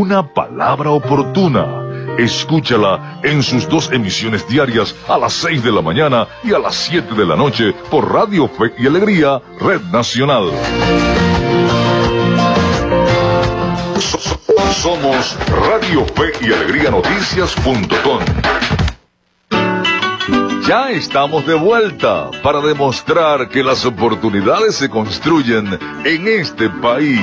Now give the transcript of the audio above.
una palabra oportuna. Escúchala en sus 2 emisiones diarias a las 6 de la mañana y a las 7 de la noche por Radio Fe y Alegría, Red Nacional. Somos Radio Fe y Alegría Noticias.com. Ya estamos de vuelta para demostrar que las oportunidades se construyen en este país.